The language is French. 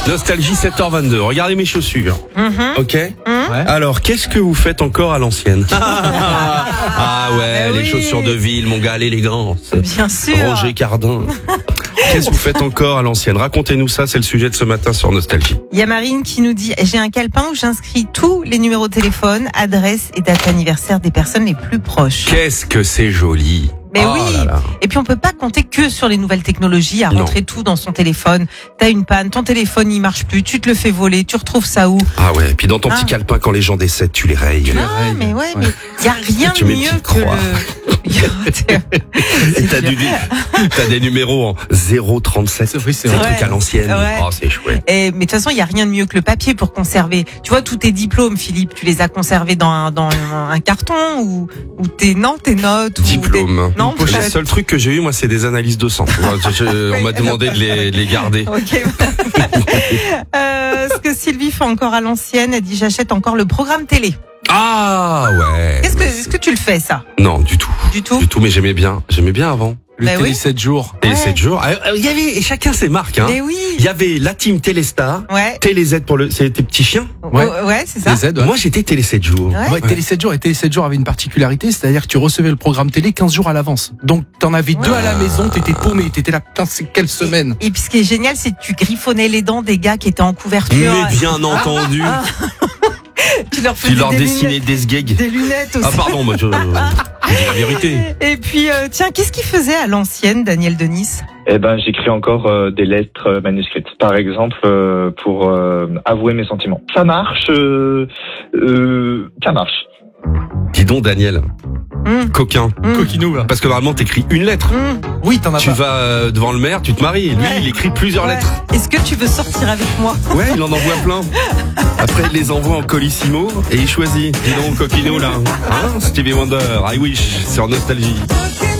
Nostalgie 7h22. Regardez mes chaussures. Ok. Ouais. Alors, qu'est-ce que vous faites encore à l'ancienne? Ah ouais, les chaussures de ville, mon gars, l'élégance. Bien sûr. Roger Cardin. Qu'est-ce que vous faites encore à l'ancienne? Racontez-nous ça, c'est le sujet de ce matin sur Nostalgie. Il y a Marine qui nous dit, j'ai un calepin où j'inscris tous les numéros de téléphone, adresse et date d'anniversaire des personnes les plus proches. Qu'est-ce que c'est joli. Mais Oh oui. là là. Et puis on peut pas compter que sur les nouvelles technologies à rentrer tout dans son téléphone. T'as une panne, ton téléphone il marche plus, tu te le fais voler, tu retrouves ça où? Ah ouais, et puis dans ton petit calepin, quand les gens décèdent, tu les rayes. Ah mais ouais, mais il y a rien Tu de mets une mieux petite que croix. Et t'as des numéros en 037. Oui, c'est un vrai. truc à l'ancienne. Ouais. Oh, c'est chouette. Mais de toute façon, il y a rien de mieux que le papier pour conserver. Tu vois, tous tes diplômes, Philippe, tu les as conservés dans un carton ou tes notes ou Diplôme. Non, Le seul truc que j'ai eu, moi, c'est des analyses de sang. On m'a demandé de les garder. Ok. Ce que Sylvie fait encore à l'ancienne, elle dit j'achète encore le programme télé. Ah ouais. Est-ce que tu le fais ça? Non, du tout. Du tout. Du tout, mais j'aimais bien avant. Le Bah télé oui. 7 jours. Télé Ouais. 7 jours. Il y avait, et chacun ses marques, hein. Mais oui. Il y avait la team Téléstar, Ouais. Télé Z c'est tes petits chiens. Ouais. Ouais, c'est ça. Les Z, ouais. Moi, j'étais Télé 7 jours. Ouais. Ouais, Télé 7 jours et Télé 7 jours avait une particularité, c'est-à-dire que tu recevais le programme télé 15 jours à l'avance. Donc t'en avais deux à la maison, t'étais paumé, t'étais là, putain, c'est quelle semaine. Et puis ce qui est génial, c'est que tu griffonnais les dents des gars qui étaient en couverture. Mais bien entendu. Tu leur faisais Tu leur des dessinais lunettes, des sgags. des lunettes aussi. Ah pardon, moi je dis la vérité. Et puis, tiens, qu'est-ce qu'il faisait à l'ancienne, Daniel Denis? Eh ben, j'écris encore des lettres manuscrites. Par exemple, pour avouer mes sentiments. Ça marche. Ça marche. Dis donc, Daniel. Coquin. Coquinou, là. Parce que normalement, t'écris une lettre. Oui, t'en as Tu pas. vas devant le maire, tu te maries. Lui, Ouais. il écrit plusieurs Ouais. lettres. Est-ce que tu veux sortir avec moi? Ouais, il en envoie plein. Après, il les envoie en colissimo et il choisit. Dis donc, Coquino, là. Hein, Stevie Wonder, I Wish, sur Nostalgie.